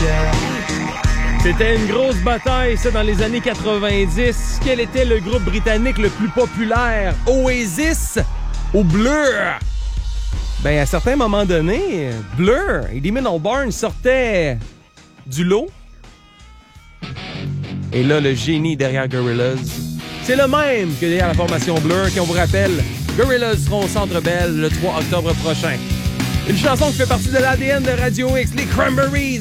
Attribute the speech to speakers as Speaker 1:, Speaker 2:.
Speaker 1: C'était une grosse bataille, ça, dans les années 90. Quel était le groupe britannique le plus populaire? Oasis ou Blur? Ben, à certains moments donnés, Blur, Eddie Barnes sortait du lot. Et là, le génie derrière Gorillaz, c'est le même que derrière la formation Blur, qui, on vous rappelle, Gorillaz seront au Centre Bell le 3 octobre prochain. Une chanson qui fait partie de l'ADN de Radio X, les Cranberries.